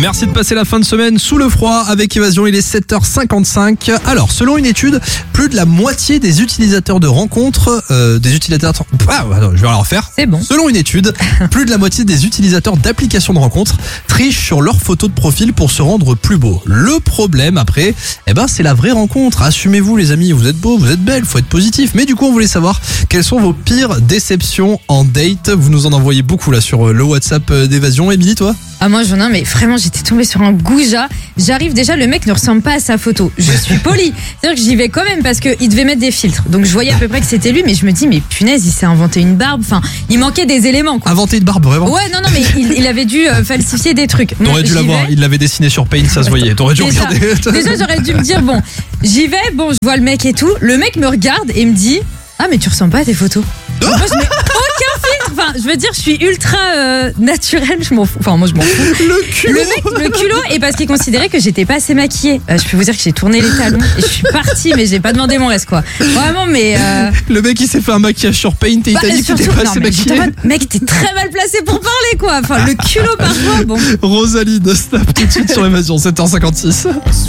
Merci de passer la fin de semaine sous le froid avec Évasion, il est 7h55. Alors, selon une étude, plus de la moitié des utilisateurs de rencontres, je vais la refaire. C'est bon. Selon une étude, plus de la moitié des utilisateurs d'applications de rencontres trichent sur leurs photos de profil pour se rendre plus beaux. Le problème après, c'est la vraie rencontre. Assumez-vous les amis, vous êtes beaux, vous êtes belles, faut être positif. Mais du coup, on voulait savoir quelles sont vos pires déceptions en date. Vous nous en envoyez beaucoup là sur le WhatsApp d'Évasion. Émilie, toi ? Ah moi j'en ai, mais vraiment j'étais tombée sur un goujat. J'arrive déjà, le mec ne ressemble pas à sa photo. Je suis polie, c'est-à-dire que j'y vais quand même parce qu'il devait mettre des filtres. Donc je voyais à peu près que c'était lui, mais je me dis mais punaise, il s'est inventé une barbe. Enfin, il manquait des éléments quoi. Inventer une barbe vraiment ? Ouais non mais il avait dû falsifier des trucs. T'aurais dû l'avoir, il l'avait dessiné sur Paint, ça se voyait. T'aurais dû regarder. Déjà j'aurais dû me dire bon, j'y vais, bon je vois le mec et tout. Le mec me regarde et me dit ah mais tu ressembles pas à tes photos. Moi je mets aucun filtre. Enfin je veux dire je suis ultra naturelle, je m'en fous. Enfin moi je m'en fous. Le culot. Le mec, le culot, et parce qu'il considérait que j'étais pas assez maquillée. Je peux vous dire que j'ai tourné les talons et je suis partie, mais j'ai pas demandé mon reste quoi. Vraiment mais le mec il s'est fait un maquillage sur Paint et il t'a dit que t'étais pas assez maquillée. Mec t'es très mal placé pour parler quoi. Enfin le culot parfois bon. Rosalie de Snap tout de suite sur Évasion, 7h56.